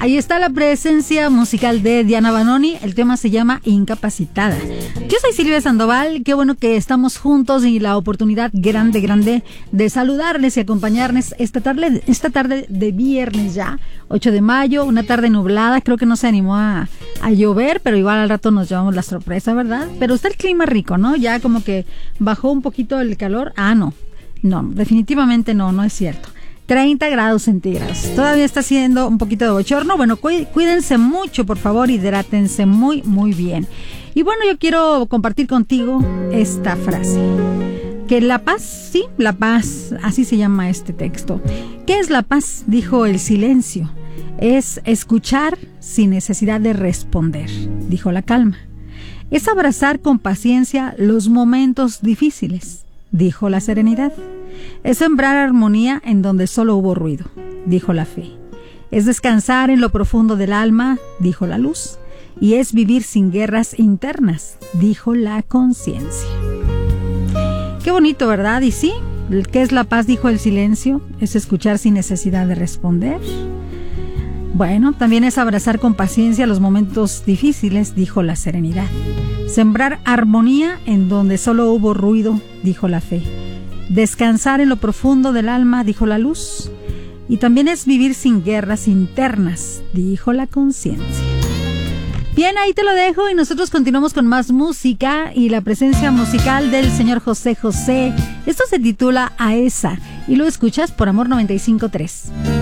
Ahí está la presencia musical de Diana Banoni. El tema se llama Incapacitada. Yo soy Silvia Sandoval. Qué bueno que estamos juntos y la oportunidad grande de saludarles y acompañarles esta tarde de viernes ya, 8 de mayo, una tarde nublada. Creo que no se animó a llover, pero igual al rato nos llevamos la sorpresa, ¿verdad? Pero está el clima rico, ¿no? Ya como que bajó un poquito el calor. No, definitivamente no es cierto. 30 grados centígrados. Todavía está haciendo un poquito de bochorno. Bueno, cuídense mucho, por favor, hidrátense muy bien. Y bueno, yo quiero compartir contigo esta frase. Que la paz, sí, la paz, así se llama este texto. ¿Qué es la paz? Dijo el silencio. Es escuchar sin necesidad de responder, dijo la calma. Es abrazar con paciencia los momentos difíciles, dijo la serenidad. Es sembrar armonía en donde solo hubo ruido, dijo la fe. Es descansar en lo profundo del alma, dijo la luz. Y es vivir sin guerras internas, dijo la conciencia. Qué bonito, ¿verdad? Y sí, ¿qué es la paz? Dijo el silencio. Es escuchar sin necesidad de responder. Bueno, también es abrazar con paciencia los momentos difíciles, dijo la serenidad. Sembrar armonía en donde solo hubo ruido, dijo la fe. Descansar en lo profundo del alma, dijo la luz. Y también es vivir sin guerras internas, dijo la conciencia. Bien, ahí te lo dejo y nosotros continuamos con más música y la presencia musical del señor José José. Esto se titula A Esa y lo escuchas por Amor 95.3.